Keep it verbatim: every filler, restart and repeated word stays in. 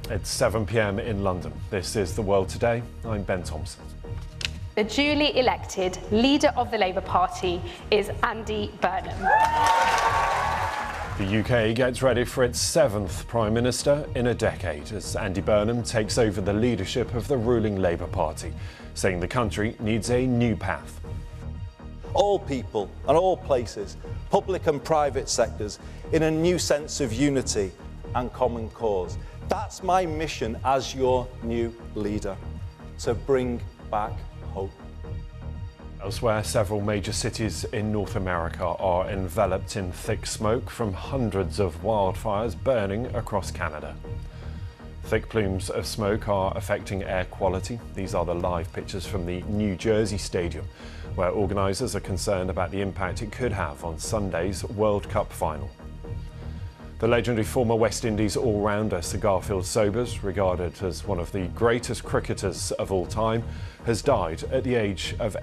It's seven p m in London. This is The World Today. I'm Ben Thompson. The duly elected leader of the Labour Party is Andy Burnham. The U K gets ready for its seventh Prime Minister in a decade as Andy Burnham takes over the leadership of the ruling Labour Party, saying the country needs a new path. All people and all places, public and private sectors, in a new sense of unity and common cause. That's my mission as your new leader, to bring back hope. Elsewhere, several major cities in North America are enveloped in thick smoke from hundreds of wildfires burning across Canada. Thick plumes of smoke are affecting air quality. These are the live pictures from the New Jersey Stadium, where organisers are concerned about the impact it could have on Sunday's World Cup final. The legendary former West Indies all-rounder Sir Garfield Sobers, regarded as one of the greatest cricketers of all time, has died at the age of